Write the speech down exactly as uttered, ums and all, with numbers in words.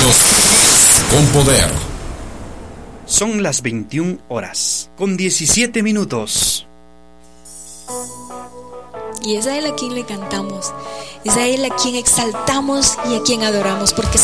Noticias con poder. Son las veintiuna horas, con diecisiete minutos. Y es a Él a quien le cantamos, es a Él a quien exaltamos y a quien adoramos, porque